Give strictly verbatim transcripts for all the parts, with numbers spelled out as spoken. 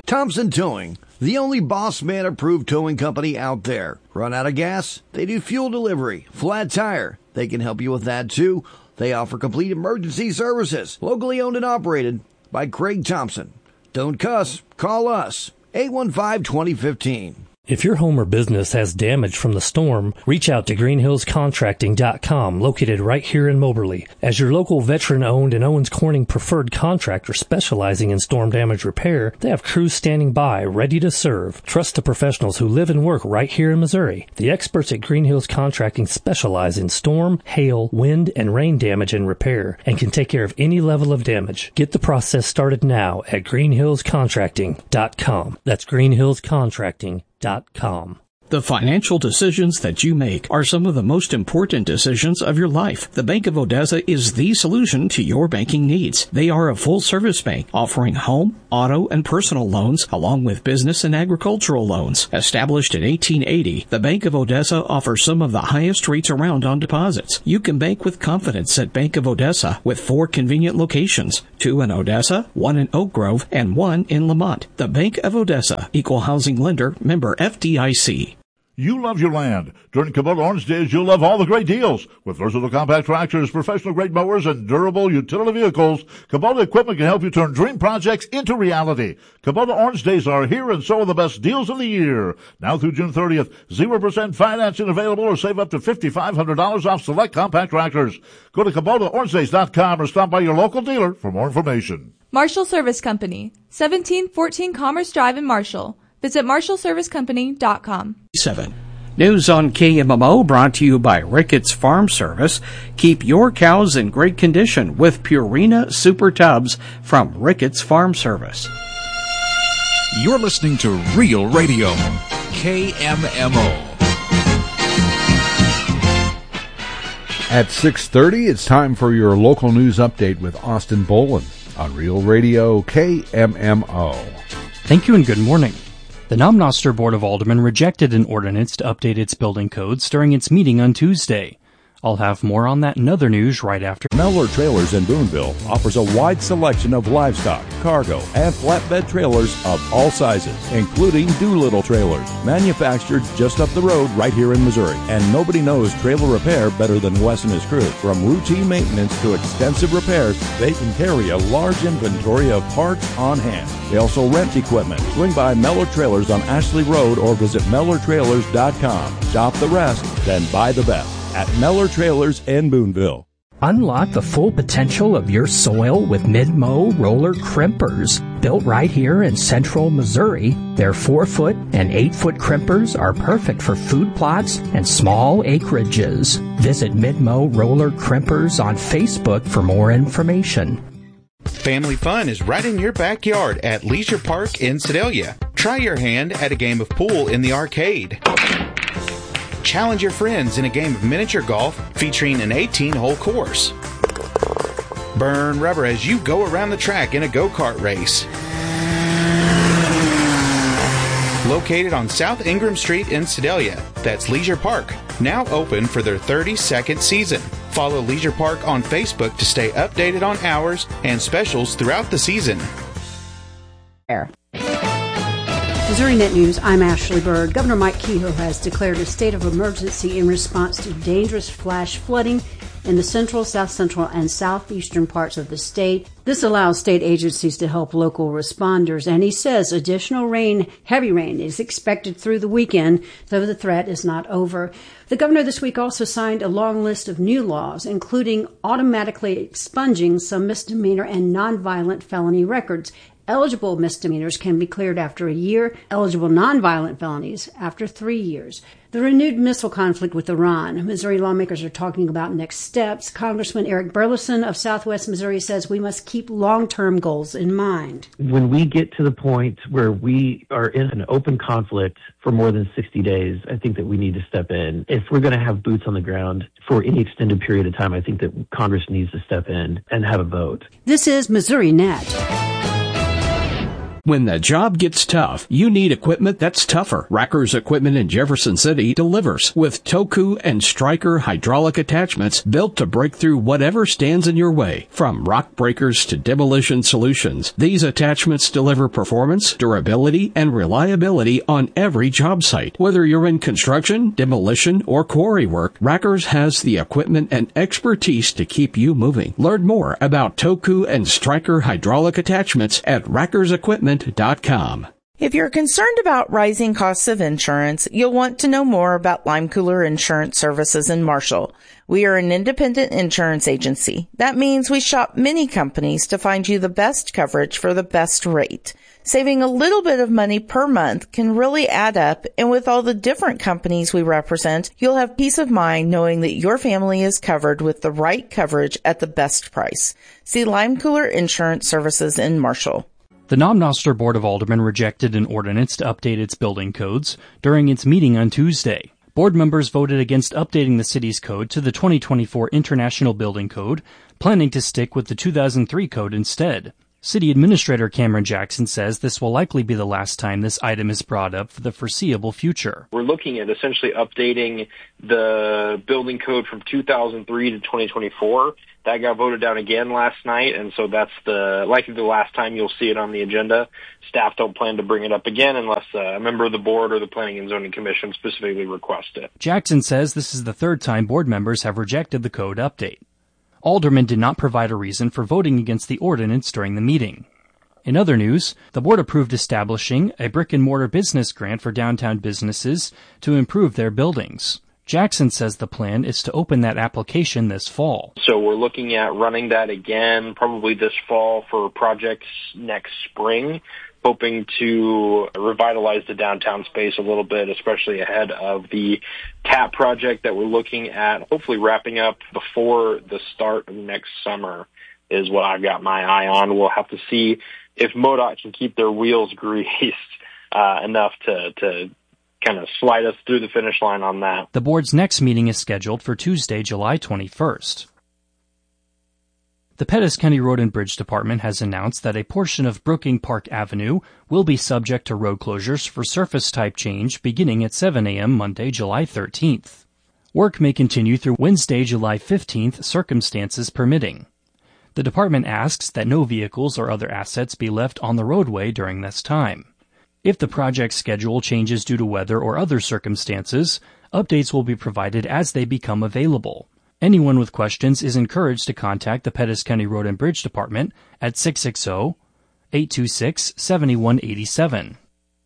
Thompson Towing, the only Boss Man approved towing company out there. Run out of gas? They do fuel delivery. Flat tire? They can help you with that too. They offer complete emergency services. Locally owned and operated by Craig Thompson. Don't cuss. Call us. eight one five, two zero one five. If your home or business has damage from the storm, reach out to green hills contracting dot com, located right here in Moberly. As your local veteran-owned and Owens Corning preferred contractor specializing in storm damage repair, they have crews standing by, ready to serve. Trust the professionals who live and work right here in Missouri. The experts at Green Hills Contracting specialize in storm, hail, wind, and rain damage and repair, and can take care of any level of damage. Get the process started now at green hills contracting dot com. That's green hills contracting dot com. The financial decisions that you make are some of the most important decisions of your life. The Bank of Odessa is the solution to your banking needs. They are a full-service bank offering home, auto, and personal loans, along with business and agricultural loans. Established in eighteen eighty, the Bank of Odessa offers some of the highest rates around on deposits. You can bank with confidence at Bank of Odessa with four convenient locations, two in Odessa, one in Oak Grove, and one in Lamont. The Bank of Odessa, Equal Housing Lender, member F D I C. You love your land. During Kubota Orange Days, you'll love all the great deals. With versatile compact tractors, professional-grade mowers, and durable utility vehicles, Kubota equipment can help you turn dream projects into reality. Kubota Orange Days are here, and so are the best deals of the year. Now through June thirtieth, zero percent financing available, or save up to five thousand five hundred dollars off select compact tractors. Go to Kubota Orange Days dot com or stop by your local dealer for more information. Marshall Service Company, seventeen fourteen Commerce Drive in Marshall. Visit marshall service company dot com. Seven. News on K M M O brought to you by Ricketts Farm Service. Keep your cows in great condition with Purina Super Tubs from Ricketts Farm Service. You're listening to Real Radio, K M M O. At six thirty, it's time for your local news update with Austin Boland on Real Radio, K M M O. Thank you and good morning. The Nomnoster Board of Aldermen rejected an ordinance to update its building codes during its meeting on Tuesday. I'll have more on that and other news right after. Mellor Trailers in Boonville offers a wide selection of livestock, cargo, and flatbed trailers of all sizes, including Doolittle trailers, manufactured just up the road right here in Missouri. And nobody knows trailer repair better than Wes and his crew. From routine maintenance to extensive repairs, they can carry a large inventory of parts on hand. They also rent equipment. Swing by Mellor Trailers on Ashley Road or visit mellor trailers dot com. Shop the rest, then buy the best at Mellor Trailers in Boonville. Unlock the full potential of your soil with Mid-Mow roller crimpers. Built right here in central Missouri, their four-foot and eight-foot crimpers are perfect for food plots and small acreages. Visit Mid-Mow roller crimpers on Facebook for more information. Family fun is right in your backyard at Leisure Park in Sedalia. Try your hand at a game of pool in the arcade. Challenge your friends in a game of miniature golf featuring an eighteen-hole course. Burn rubber as you go around the track in a go-kart race. Located on South Ingram Street in Sedalia, that's Leisure Park, now open for their thirty-second season. Follow Leisure Park on Facebook to stay updated on hours and specials throughout the season. Air. Missouri Net News, I'm Ashley Bird. Governor Mike Kehoe has declared a state of emergency in response to dangerous flash flooding in the central, south central, and southeastern parts of the state. This allows state agencies to help local responders, and he says additional rain, heavy rain, is expected through the weekend, though the threat is not over. The governor this week also signed a long list of new laws, including automatically expunging some misdemeanor and nonviolent felony records. Eligible misdemeanors can be cleared after a year, eligible nonviolent felonies after three years. The renewed missile conflict with Iran. Missouri lawmakers are talking about next steps. Congressman Eric Burleson of Southwest Missouri says we must keep long-term goals in mind. When we get to the point where we are in an open conflict for more than sixty days, I think that we need to step in. If we're going to have boots on the ground for any extended period of time, I think that Congress needs to step in and have a vote. This is Missouri Net. When the job gets tough, you need equipment that's tougher. Racker's Equipment in Jefferson City delivers with Toku and Stryker hydraulic attachments built to break through whatever stands in your way. From rock breakers to demolition solutions, these attachments deliver performance, durability, and reliability on every job site. Whether you're in construction, demolition, or quarry work, Rackers has the equipment and expertise to keep you moving. Learn more about Toku and Stryker hydraulic attachments at rackers equipment dot com. If you're concerned about rising costs of insurance, you'll want to know more about Lime Cooler Insurance Services in Marshall. We are an independent insurance agency. That means we shop many companies to find you the best coverage for the best rate. Saving a little bit of money per month can really add up, and with all the different companies we represent, you'll have peace of mind knowing that your family is covered with the right coverage at the best price. See Lime Cooler Insurance Services in Marshall. The Nomnoster Board of Aldermen rejected an ordinance to update its building codes during its meeting on Tuesday. Board members voted against updating the city's code to the twenty twenty-four International Building Code, planning to stick with the two thousand three code instead. City Administrator Cameron Jackson says this will likely be the last time this item is brought up for the foreseeable future. We're looking at essentially updating the building code from two thousand three to twenty twenty-four. That got voted down again last night, and so that's the likely the last time you'll see it on the agenda. Staff don't plan to bring it up again unless uh, a member of the board or the Planning and Zoning Commission specifically request it. Jackson says this is the third time board members have rejected the code update. Aldermen did not provide a reason for voting against the ordinance during the meeting. In other news, the board approved establishing a brick-and-mortar business grant for downtown businesses to improve their buildings. Jackson says the plan is to open that application this fall. So we're looking at running that again probably this fall for projects next spring, hoping to revitalize the downtown space a little bit, especially ahead of the TAP project that we're looking at, hopefully wrapping up before the start of next summer is what I've got my eye on. We'll have to see if MoDOT can keep their wheels greased uh, enough to, to kind of slide us through the finish line on that. The board's next meeting is scheduled for Tuesday, July twenty-first. The Pettis County Road and Bridge Department has announced that a portion of Brooking Park Avenue will be subject to road closures for surface type change beginning at seven a.m. Monday, July thirteenth. Work may continue through Wednesday, July fifteenth, circumstances permitting. The department asks that no vehicles or other assets be left on the roadway during this time. If the project schedule changes due to weather or other circumstances, updates will be provided as they become available. Anyone with questions is encouraged to contact the Pettis County Road and Bridge Department at six six zero, eight two six, seven one eight seven.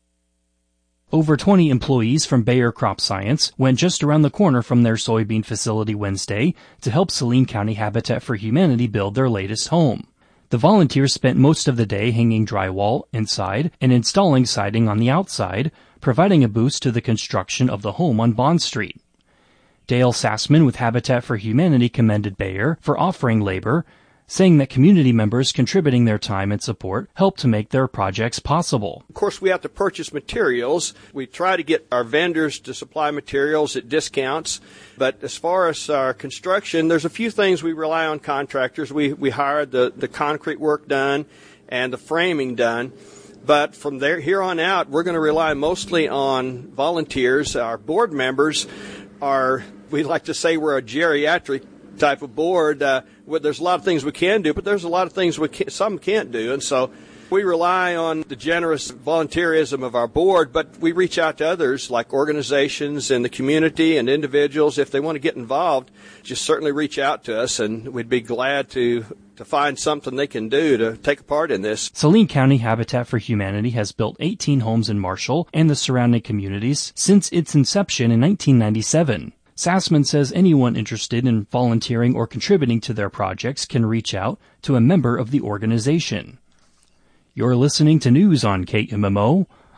Over twenty employees from Bayer Crop Science went just around the corner from their soybean facility Wednesday to help Saline County Habitat for Humanity build their latest home. The volunteers spent most of the day hanging drywall inside and installing siding on the outside, providing a boost to the construction of the home on Bond Street. Dale Sassman with Habitat for Humanity commended Bayer for offering labor, saying that community members contributing their time and support help to make their projects possible. Of course, we have to purchase materials. We try to get our vendors to supply materials at discounts. But as far as our construction, there's a few things we rely on contractors. We we hired the, the concrete work done and the framing done. But from there here on out, we're going to rely mostly on volunteers. Our board members are, we like to say we're a geriatric type of board. Uh, where there's a lot of things we can do, but there's a lot of things we can, some can't do. And so we rely on the generous volunteerism of our board, but we reach out to others like organizations in the community and individuals. If they want to get involved, just certainly reach out to us, and we'd be glad to to find something they can do to take a part in this. Saline County Habitat for Humanity has built eighteen homes in Marshall and the surrounding communities since its inception in nineteen ninety-seven. Sassman says anyone interested in volunteering or contributing to their projects can reach out to a member of the organization. You're listening to news on K M M O.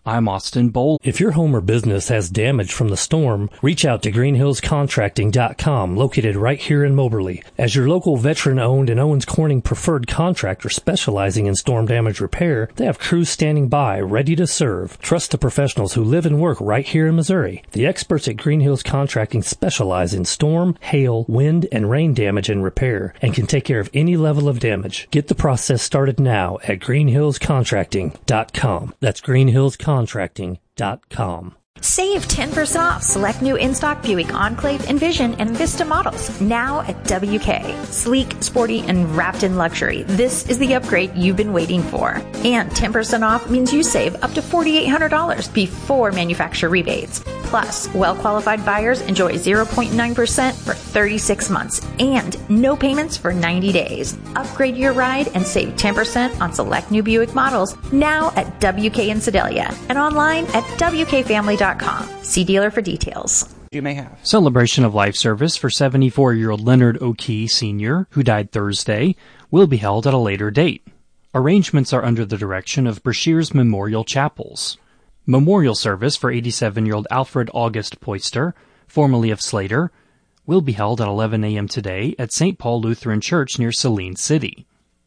I'm Austin Bowl. If your home or business has damage from the storm, reach out to green hills contracting dot com, located right here in Moberly. As your local veteran-owned and Owens Corning preferred contractor specializing in storm damage repair, they have crews standing by, ready to serve. Trust the professionals who live and work right here in Missouri. The experts at Green Hills Contracting specialize in storm, hail, wind, and rain damage and repair, and can take care of any level of damage. Get the process started now at green hills contracting dot com. That's green hills contracting dot com. Save ten percent off select new in-stock Buick Enclave, Envision, and Vista models now at W K. Sleek, sporty, and wrapped in luxury. This is the upgrade you've been waiting for. And ten percent off means you save up to four thousand eight hundred dollars before manufacturer rebates. Plus, well-qualified buyers enjoy zero point nine percent for thirty-six months and no payments for ninety days. Upgrade your ride and save ten percent on select new Buick models now at W K in Sedalia and online at W K family dot com. See dealer for details. You may have. Celebration of life service for seventy-four-year-old Leonard O'Key Senior, who died Thursday, will be held at a later date. Arrangements are under the direction of Brashears Memorial Chapels. Memorial service for eighty-seven-year-old Alfred August Poyster, formerly of Slater, will be held at eleven a.m. today at Saint Paul Lutheran Church near Saline City.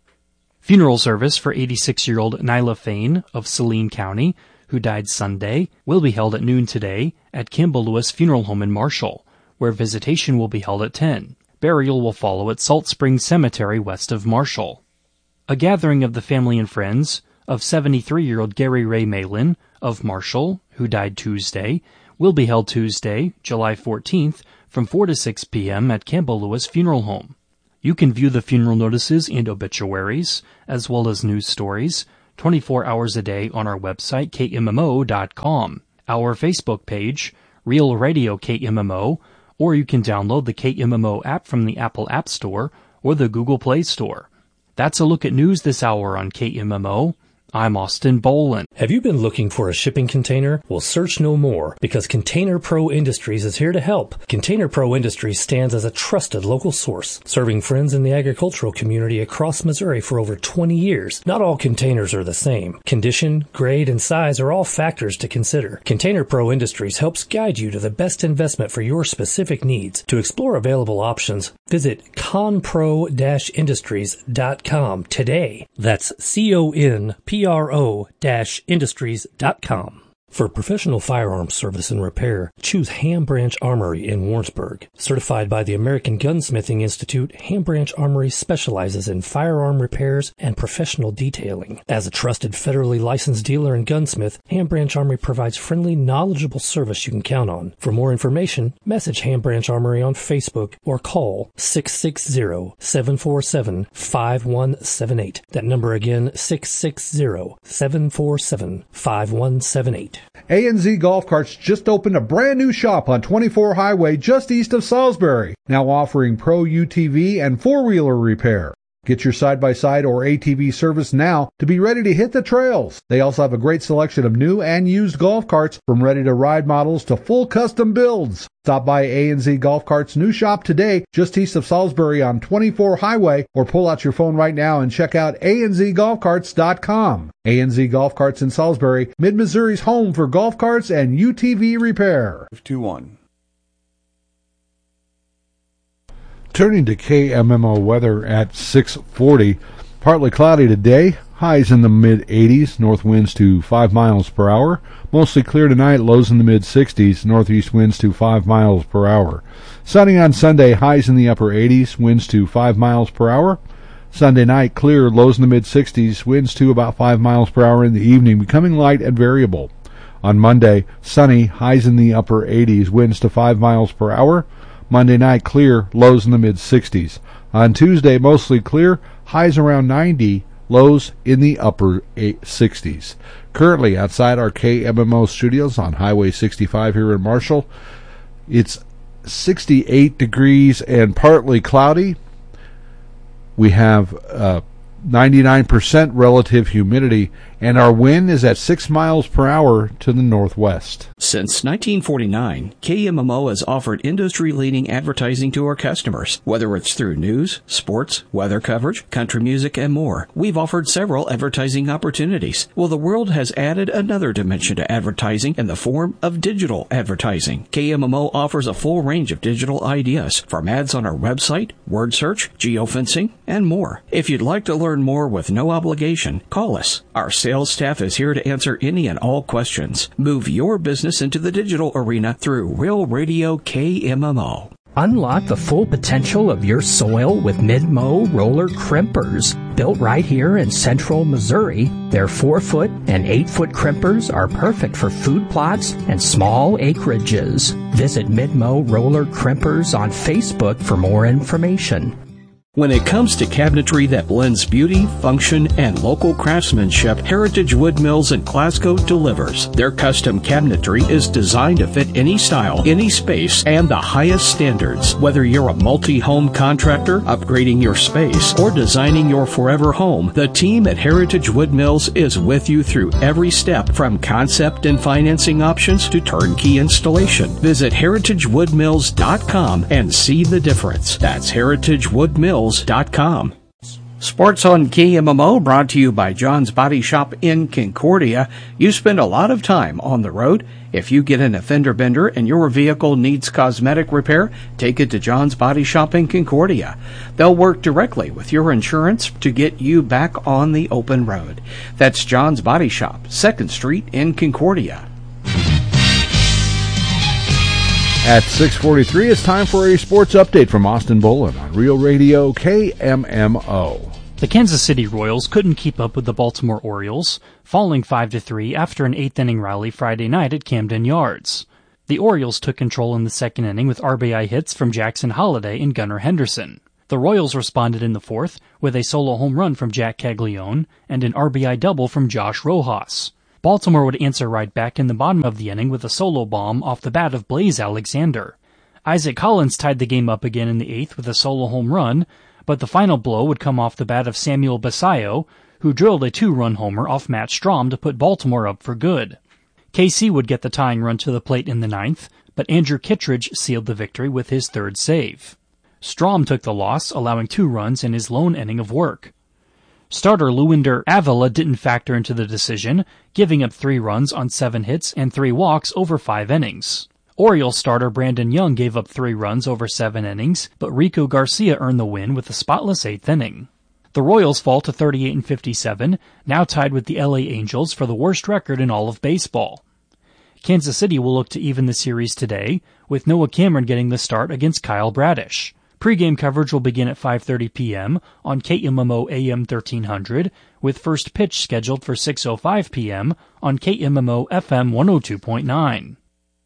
Funeral service for eighty-six-year-old Nyla Fain of Saline County, who died Sunday, will be held at noon today at Kimball Lewis Funeral Home in Marshall, where visitation will be held at ten. Burial will follow at Salt Springs Cemetery west of Marshall. A gathering of the family and friends of seventy-three-year-old Gary Ray Malin of Marshall, who died Tuesday, will be held Tuesday, July fourteenth, from four to six p.m. at Campbell Lewis Funeral Home. You can view the funeral notices and obituaries, as well as news stories, twenty-four hours a day on our website, K M M O dot com, our Facebook page, Real Radio K M M O, or you can download the K M M O app from the Apple App Store or the Google Play Store. That's a look at news this hour on K M M O. I'm Austin Boland. Have you been looking for a shipping container? Well, search no more, because Container Pro Industries is here to help. Container Pro Industries stands as a trusted local source, serving friends in the agricultural community across Missouri for over twenty years. Not all containers are the same. Condition, grade, and size are all factors to consider. Container Pro Industries helps guide you to the best investment for your specific needs. To explore available options, visit conpro dash industries dot com today. That's C O N P R O dash industries dot com. For professional firearms service and repair, choose Ham Branch Armory in Warrensburg. Certified by the American Gunsmithing Institute, Ham Branch Armory specializes in firearm repairs and professional detailing. As a trusted federally licensed dealer and gunsmith, Ham Branch Armory provides friendly, knowledgeable service you can count on. For more information, message Ham Branch Armory on Facebook or call six six zero, seven four seven, five one seven eight. That number again, six six zero, seven four seven, five one seven eight. A and Z Golf Carts just opened a brand new shop on twenty-four Highway just east of Salisbury, now offering pro U T V and four-wheeler repair. Get your side-by-side or A T V service now to be ready to hit the trails. They also have a great selection of new and used golf carts, from ready-to-ride models to full custom builds. Stop by A and Z Golf Carts' new shop today, just east of Salisbury on twenty-four Highway, or pull out your phone right now and check out A N Z golf carts dot com. A and Z Golf Carts in Salisbury, Mid-Missouri's home for golf carts and U T V repair. two one. Turning to K M M O weather at six forty, partly cloudy today, highs in the mid eighties, north winds to five miles per hour. Mostly clear tonight, lows in the mid sixties, northeast winds to five miles per hour. Sunny on Sunday, highs in the upper eighties, winds to five miles per hour. Sunday night, clear, lows in the mid sixties, winds to about five miles per hour in the evening, becoming light and variable. On Monday, sunny, highs in the upper eighties, winds to five miles per hour. Monday night, clear, lows in the mid sixties. On Tuesday, mostly clear, highs around ninety, lows in the upper sixties. Currently, outside our K M M O studios on Highway sixty-five here in Marshall, it's sixty-eight degrees and partly cloudy. We have uh, ninety-nine percent relative humidity and our wind is at six miles per hour to the northwest. Since nineteen forty-nine, K M M O has offered industry-leading advertising to our customers. Whether it's through news, sports, weather coverage, country music, and more, we've offered several advertising opportunities. Well, the world has added another dimension to advertising in the form of digital advertising. K M M O offers a full range of digital ideas, from ads on our website, word search, geofencing, and more. If you'd like to learn more with no obligation, call us. Our sales staff is here to answer any and all questions. Move your business into the digital arena through Real Radio K M M O. Unlock the full potential of your soil with Mid-Mow roller crimpers. Built right here in central Missouri, their four-foot and eight-foot crimpers are perfect for food plots and small acreages. Visit Mid-Mow roller crimpers on Facebook for more information. When it comes to cabinetry that blends beauty, function, and local craftsmanship, Heritage Wood Mills in Glasgow delivers. Their custom cabinetry is designed to fit any style, any space, and the highest standards. Whether you're a multi-home contractor, upgrading your space, or designing your forever home, the team at Heritage Wood Mills is with you through every step, from concept and financing options to turnkey installation. Visit heritage wood mills dot com and see the difference. That's heritage wood mills dot com. Sports on K M M O brought to you by John's Body Shop in Concordia. You spend a lot of time on the road. If you get in a fender bender and your vehicle needs cosmetic repair, take it to John's Body Shop in Concordia. They'll work directly with your insurance to get you back on the open road. That's John's Body Shop, second Street in Concordia. At six forty-three, it's time for a sports update from Austin Bolin on Real Radio K M M O. The Kansas City Royals couldn't keep up with the Baltimore Orioles, falling five to three after an eighth-inning rally Friday night at Camden Yards. The Orioles took control in the second inning with R B I hits from Jackson Holliday and Gunnar Henderson. The Royals responded in the fourth with a solo home run from Jack Caglione and an R B I double from Josh Rojas. Baltimore would answer right back in the bottom of the inning with a solo bomb off the bat of Blaze Alexander. Isaac Collins tied the game up again in the eighth with a solo home run, but the final blow would come off the bat of Samuel Basayo, who drilled a two-run homer off Matt Strahm to put Baltimore up for good. K C would get the tying run to the plate in the ninth, but Andrew Kittredge sealed the victory with his third save. Strahm took the loss, allowing two runs in his lone inning of work. Starter Luwinder Avila didn't factor into the decision, giving up three runs on seven hits and three walks over five innings. Orioles starter Brandon Young gave up three runs over seven innings, but Rico Garcia earned the win with a spotless eighth inning. The Royals fall to thirty-eight and fifty-seven, now tied with the L A Angels for the worst record in all of baseball. Kansas City will look to even the series today, with Noah Cameron getting the start against Kyle Bradish. Pre-game coverage will begin at five thirty p.m. on K M M O A M thirteen hundred, with first pitch scheduled for six oh five p.m. on K M M O F M one oh two point nine.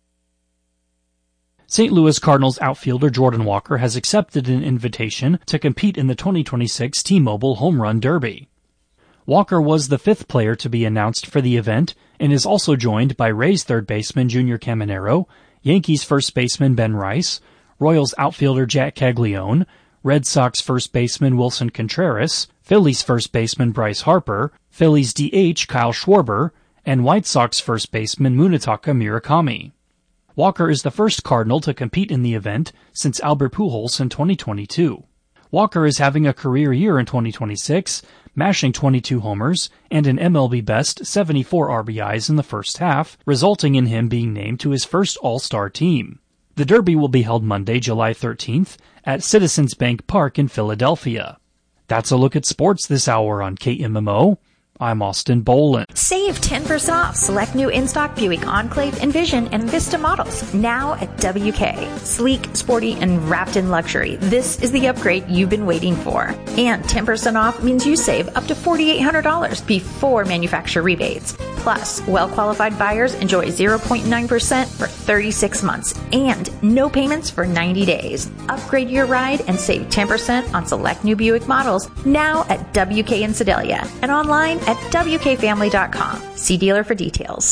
Saint Louis Cardinals outfielder Jordan Walker has accepted an invitation to compete in the twenty twenty-six T-Mobile Home Run Derby. Walker was the fifth player to be announced for the event and is also joined by Rays third baseman Junior Caminero, Yankees first baseman Ben Rice, Royals outfielder Jack Caglione, Red Sox first baseman Wilson Contreras, Phillies first baseman Bryce Harper, Phillies D H Kyle Schwarber, and White Sox first baseman Munetaka Murakami. Walker is the first Cardinal to compete in the event since Albert Pujols in twenty twenty-two. Walker is having a career year in twenty twenty-six, mashing twenty-two homers and an M L B best seventy-four R B Is in the first half, resulting in him being named to his first All-Star team. The Derby will be held Monday, July thirteenth at Citizens Bank Park in Philadelphia. That's a look at sports this hour on K M M O. I'm Austin Bolin. Save ten percent off select new in-stock Buick Enclave, Envision, and Vista models now at W K. Sleek, sporty, and wrapped in luxury. This is the upgrade you've been waiting for. And ten percent off means you save up to four thousand eight hundred dollars before manufacturer rebates. Plus, well-qualified buyers enjoy zero point nine percent for thirty-six months and no payments for ninety days. Upgrade your ride and save ten percent on select new Buick models now at W K in Sedalia and online at W K family dot com. See dealer for details.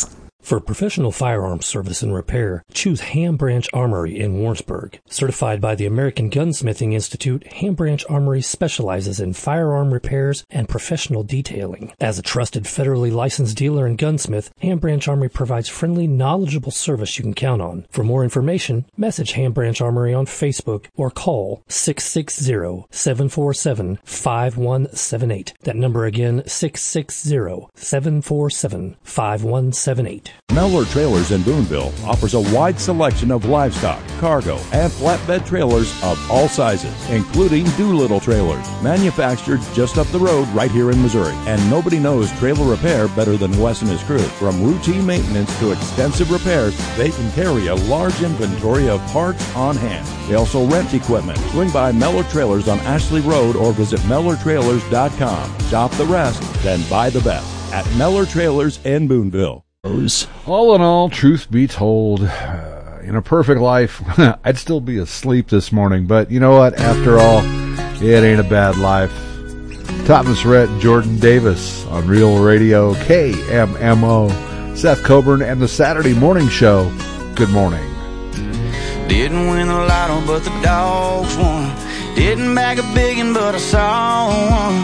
For professional firearms service and repair, choose Ham Branch Armory in Warrensburg. Certified by the American Gunsmithing Institute, Ham Branch Armory specializes in firearm repairs and professional detailing. As a trusted federally licensed dealer and gunsmith, Ham Branch Armory provides friendly, knowledgeable service you can count on. For more information, message Ham Branch Armory on Facebook or call six six zero, seven four seven, five one seven eight. That number again, six six zero, seven four seven, five one seven eight. Mellor Trailers in Boonville offers a wide selection of livestock, cargo, and flatbed trailers of all sizes, including Doolittle trailers, manufactured just up the road right here in Missouri. And nobody knows trailer repair better than Wes and his crew. From routine maintenance to extensive repairs, they can carry a large inventory of parts on hand. They also rent equipment. Swing by Mellor Trailers on Ashley Road or visit Mellor Trailers dot com. Shop the rest, then buy the best at Mellor Trailers in Boonville. All in all, truth be told, uh, in a perfect life, I'd still be asleep this morning. But you know what? After all, it ain't a bad life. Thomas Rhett and Jordan Davis on Real Radio K M M O. Seth Coburn and the Saturday Morning Show. Good morning. Didn't win the lotto, but the dogs won. Didn't bag a biggin', but I saw one.